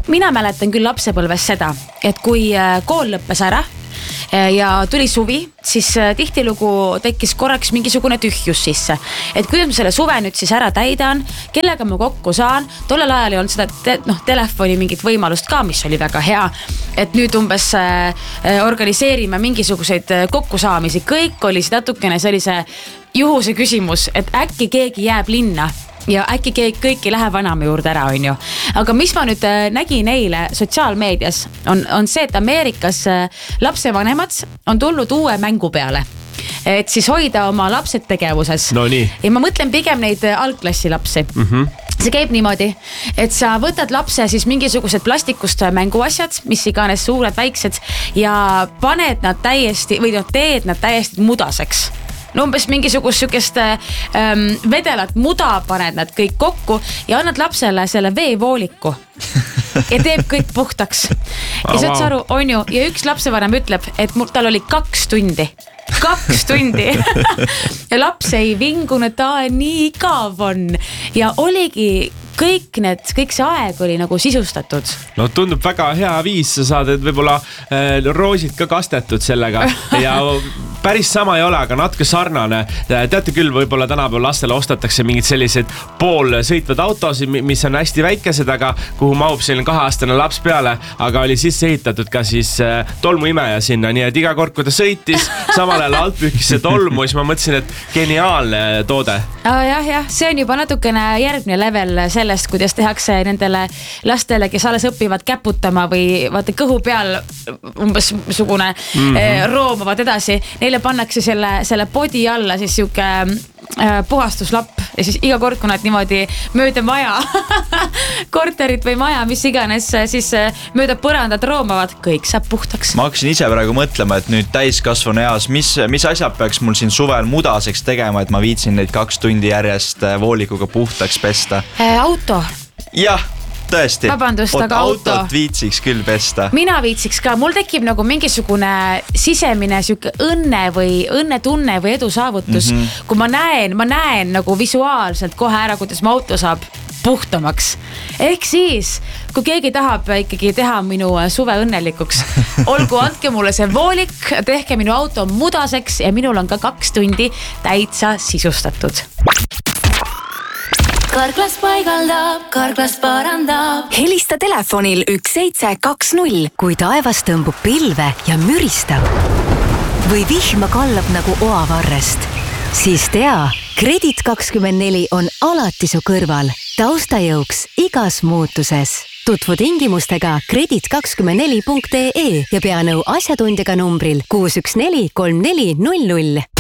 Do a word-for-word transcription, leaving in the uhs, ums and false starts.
mina mäletan küll lapsepõlves seda, et kui kool lõppes ära ja tuli suvi, siis tihtilugu tekkis korraks mingisugune tühjus sisse. Et kuidas ma selle suve nüüd siis ära täidan, kellega ma kokku saan. Tollel ajal ei olnud seda te, noh, telefoni mingit võimalust ka, mis oli väga hea. Et nüüd umbes äh, organiseerime mingisuguseid kokkusaamisi. Kõik oli natukene sellise juhuse küsimus, et äkki keegi jääb linna. Ja äkki kõik ei lähe vanama juurde ära, on ju. Aga mis ma nüüd nägin eile sotsiaalmeedias on, on see, et Ameerikas lapsevanemad on tulnud uue mängu peale. Et siis hoida oma lapsed tegevuses. No nii. Ja ma mõtlen pigem neid algklassi lapsi. Mm-hmm. See käib niimoodi, et sa võtad lapse siis mingisugused plastikust mänguasjad, mis iganes suured, väiksed ja paned nad täiesti või no, teed nad täiesti mudaseks. No umbes mingisugust sükest ähm, vedelat muda paned nad kõik kokku ja annad lapsele selle veevooliku ja teeb kõik puhtaks. Ja saad aru, on ju, ja üks lapsevanem ütleb, et mul, tal oli kaks tundi. Kaks tundi. Ja laps ei vingunud, ta nii igav on. Ja oligi kõik need, kõik see aeg oli nagu sisustatud. No tundub väga hea viis, sa saad, et võib-olla äh, roosid ka kastetud sellega ja päris sama ei ole, aga natuke sarnane. Teate küll, võib-olla tänapäeval lastele ostatakse mingid sellised pool sõitvad autosid, mis on hästi väikesed, aga kuhu mahub selline kaheaastane laps peale, aga oli sisse ehitatud ka siis äh, tolmuimeja sinna, nii et iga kord, kui ta sõitis, samal ajal alt pühkis see tolmu, siis ma mõtlesin, et geniaalne toode. Ah, jah, jah, see on juba natukene järgmine level selle sellest, kuidas tehakse nendele lastele, kes alles õpivad käputama või vaata kõhu peal umbes sugune mm-hmm. roomavad edasi. Neile pannakse selle, selle podi alla siis siuke äh, puhastuslapp ja siis iga kord, kui nad niimoodi mööda maja, korterit või maja, mis iganes, siis mööda põrandat roomavad, kõik saab puhtaks. Ma hakkasin ise praegu mõtlema, et nüüd täiskasvanu eas, mis, mis asjad peaks mul siin suvel mudaseks tegema, et ma viitsin neid kaks tundi järjest voolikuga puhtaks pesta? Äh, auto. Jah, tõesti. Vabandust, Ot, aga auto. Autot viitsiks küll pesta. Mina viitsiks ka. Mul tekib nagu mingisugune sisemine siuke õnne või õnnetunne või edu saavutus. Mm-hmm. Kui ma näen, ma näen nagu visuaalselt kohe ära, kuidas mu auto saab puhtamaks. Ehk siis, kui keegi tahab ikkagi teha minu suve õnnelikuks, olgu andke mulle see voolik, tehke minu auto mudaseks ja minul on ka kaks tundi täitsa sisustatud. Karklas paigaldab, Karklas parandab. Helista telefonil üks seitse kaks null, kui taevas tõmbub pilve ja müristab. Või vihma kallab nagu oavarrest. Siis tea, Kredit kakskümmend neli on alati su kõrval. Taustajõuks igas muutuses. Tutvu tingimustega kredit kakskümmend neli punkt ee ja pea nõu asjatundjaga numbril kuus üks neli kolm neli null null.